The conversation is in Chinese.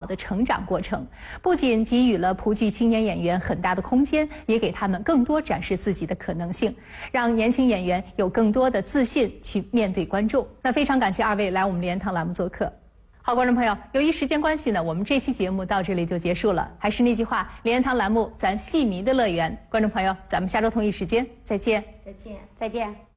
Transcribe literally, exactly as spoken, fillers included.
的成长过程，不仅给予了葡剧青年演员很大的空间，也给他们更多展示自己的可能性，让年轻演员有更多的自信去面对观众。那非常感谢二位来我们莲堂栏目做客。好，观众朋友，由于时间关系呢，我们这期节目到这里就结束了。还是那句话，莲堂栏目咱戏迷的乐园，观众朋友，咱们下周同一时间再见。 再见，再见。